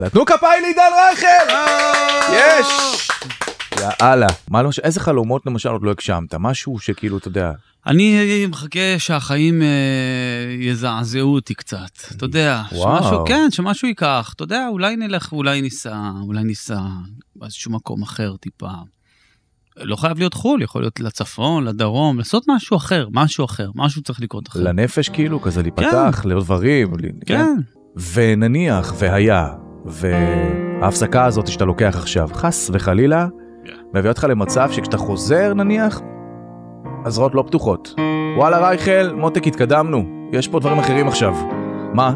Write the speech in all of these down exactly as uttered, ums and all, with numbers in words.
תנו כפיים לעידן רייכל! יש! יאללה. מה לא, איזה חלומות למשל עוד לא הגשמת? משהו שכאילו, אתה יודע... אני מחכה שהחיים יזעזעו אותי קצת, אתה יודע, שמשהו, כן, שמשהו ייקח, אתה יודע, אולי נלך, אולי ניסע, אולי ניסע באיזשהו מקום אחר טיפה. לא חייב להיות חול, יכול להיות לצפון, לדרום, לעשות משהו אחר, משהו אחר, משהו צריך לקרות אחר. לנפש כאילו, כזה להיפתח, לעוד דברים. כן. ונניח, והיה, וההפסקה הזאת שאתה לוקח עכשיו, חס וחלילה, מביא אותך למצב שכשאתה חוזר נניח, הזרועות לא פתוחות. וואלה רייכל, מותק התקדמנו, יש פה דברים אחרים עכשיו. מה?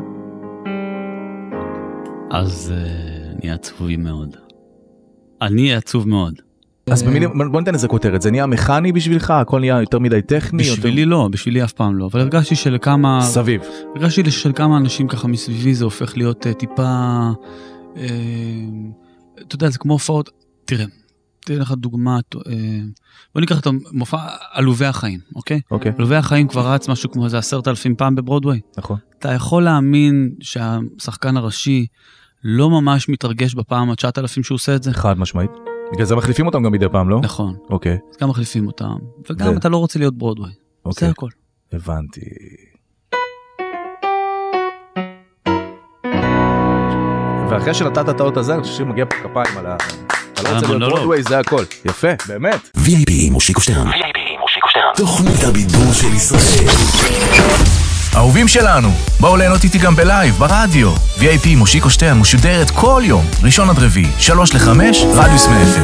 אז אני עצובי מאוד. אני עצוב מאוד. אז במילים, בוא ניתן איזה כותרת, זה נהיה מכני בשבילך? הכל נהיה יותר מדי טכני? בשבילי לא, בשבילי אף פעם לא, אבל הרגשתי שלכמה... סביב. הרגשתי שלכמה אנשים ככה מסביבי זה הופך להיות טיפה... אתה יודע, זה כמו הופעות... תראה, תראה לך דוגמה... בוא ניקח את המופע עלובי החיים, אוקיי? אוקיי. עלובי החיים כבר רץ משהו כמו איזה עשרת אלפים פעם בברודווי. נכון. אתה יכול להאמין שהשחקן הראשי לא ממש מתרגש בפעם ה-תשעת אלפים שהוא עושה את זה? חד משמעית. בגלל זה מחליפים אותם גם מדי פעם, לא? נכון. אוקיי. אז גם מחליפים אותם, וגם אתה לא רוצה להיות ברודווי. זה הכל. הבנתי. ואחרי שנתת את האות הזה, אני חושב שמגיע פה כפיים על ה... אתה לא רוצה להיות ברודווי, זה הכל. יפה, באמת. וי איי פי מושיקו שטרן. וי איי פי מושיקו שטרן. תוכנית הבידור של ישראל. אהובים שלנו, בואו ליהנות איתי גם בלייב, ברדיו. וי איי פי מושיקו שטרן משודרת כל יום, ראשון עד רביעי, שלוש לחמש, רדיוס מאפם.